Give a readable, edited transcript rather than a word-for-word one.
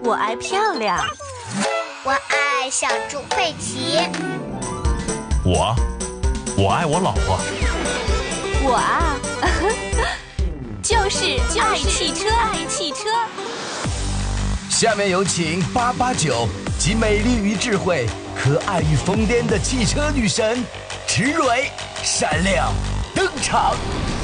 我爱漂亮。 我爱小猪佩奇。 我爱我老婆。 我啊，就是爱汽车，爱汽车。 下面有请889集美丽与智慧、可爱与疯癫的汽车女神池蕊闪亮登场。